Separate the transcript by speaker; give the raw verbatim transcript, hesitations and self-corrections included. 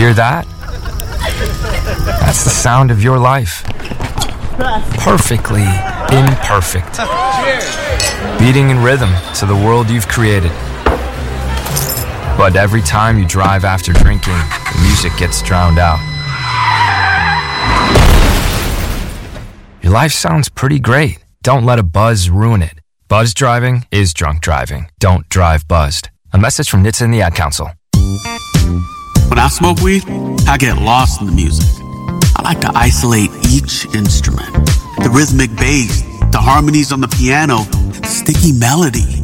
Speaker 1: Hear that? That's the sound of your life. Perfectly imperfect. Beating in rhythm to the world you've created. But every time you drive after drinking, the music gets drowned out. Your life sounds pretty great. Don't let a buzz ruin it. Buzz driving is drunk driving. Don't drive buzzed. A message from N H T S A and the Ad Council.
Speaker 2: When I smoke weed, I get lost in the music. I like to isolate each instrument. The rhythmic bass, the harmonies on the piano, the sticky melody.